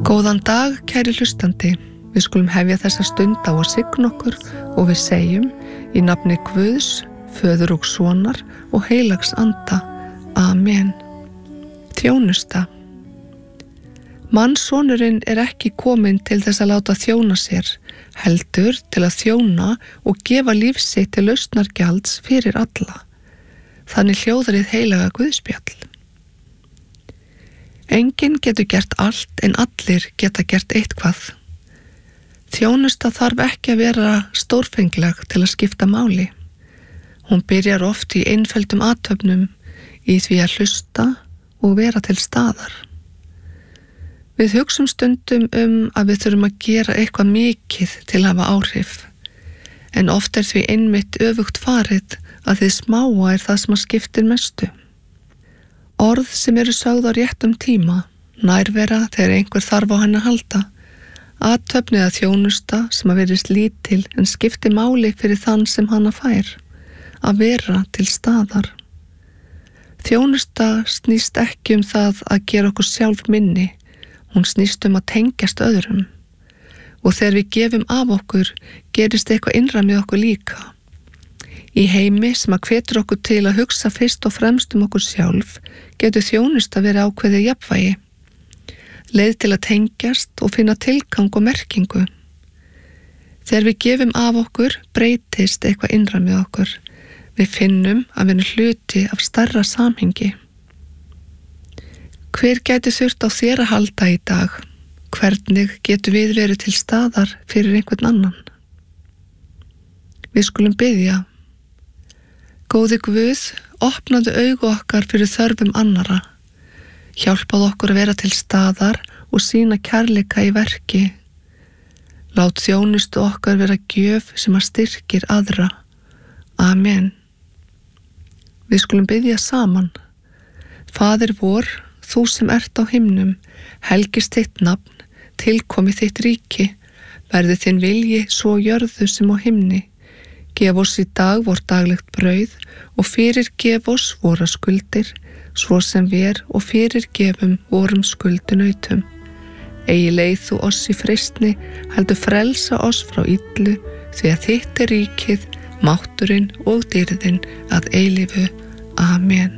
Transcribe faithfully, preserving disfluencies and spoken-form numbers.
Góðan dag, kæri hlustandi. Við skulum hefja þessa stund á að signa okkur og við segjum í nafni Guðs, Föður og Sonar og heilags anda. Amen. Þjónusta. Mannssonurinn er ekki kominn til þess að láta þjóna sér, heldur til að þjóna og gefa líf sitt til lausnargjalds fyrir alla. Þannig hljóðar hið heilaga Guðspjall. Enginn getur gert allt en allir geta gert eitthvað. Þjónusta þarf ekki að vera stórfengleg til að skipta máli. Hún byrjar oft í einföldum athöfnum, í því að hlusta og vera til staðar. Við hugsum stundum um að við þurfum að gera eitthvað mikið til að hafa áhrif, en oft er því einmitt öfugt farið að þið smáa er það sem að skiptir mestu. Orð sem eru sögð á réttum tíma, nærvera þegar einhver þarf á henni að halda, athöfn eða þjónusta sem að verðist lítil en skipti máli fyrir þann sem hana fær, að vera til staðar. Þjónusta snýst ekki um það að gera okkur sjálf minni, hún snýst um að tengjast öðrum. Og þegar við gefum af okkur, gerist eitthvað innra með okkur líka. Í heimi sem að hvetur okkur til að hugsa fyrst og fremst um okkur sjálf, getur þjónusta verið ákveðið jafnvægi, leið til að tengjast og finna tilgang og merkingu. Þegar við gefum af okkur, breytist eitthvað innra með okkur. Við finnum að við erum hluti af stærra samhengi. Hver gæti þurft á þér að halda í dag? Hvernig getur við verið til staðar fyrir einhvern annan? Við skulum biðja. Góði Guð, opnaðu augu okkar fyrir þörfum annara. Hjálpaðu okkur að vera til staðar og sýna kærleika í verki. Lát þjónustu okkar vera gjöf sem að styrkir aðra. Amen. Við skulum biðja saman. Faðir vor, þú sem ert á himnum, helgist þitt nafn, tilkomi þitt ríki, verði þinn vilji svo jörðu sem á himni. Gef oss í dag vor daglegt brauð og fyrirgef oss vora skuldir, svo sem við og fyrirgefum vorum skuldunautum. Eigi leið þú oss í freistni, heldur frelsa oss frá illu, því að þitt er ríkið, mátturinn og dýrðin að eilífu. Amen.